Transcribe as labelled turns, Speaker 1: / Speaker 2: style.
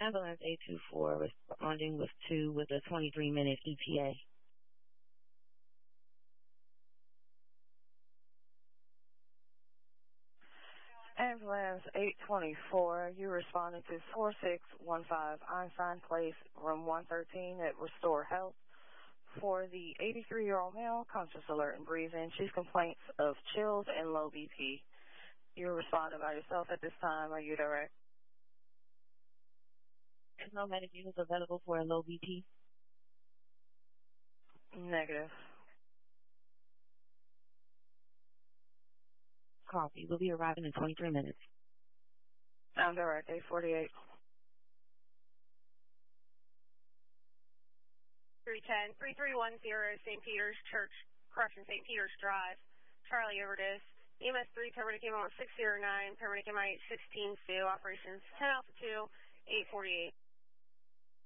Speaker 1: Ambulance 824 responding with 2 with a 23-minute ETA.
Speaker 2: Ambulance 824, you responded to 4615 Einstein Place, room 113 at Restore Health. For the 83-year-old male, conscious, alert, and breathing, chief complaints of chills and low BP. You responded by yourself at this time. Are you direct?
Speaker 1: There's no medic units available for a low BP.
Speaker 2: Negative.
Speaker 1: Copy. We'll be arriving in 23 minutes.
Speaker 2: I'm direct, 848.
Speaker 3: 3310 St. Peter's Church, St. Peter's Drive, Charlie Overdose. EMS 3, paramedic MI 609, paramedic MI 16 Sioux, operations 10 Alpha 2, 848.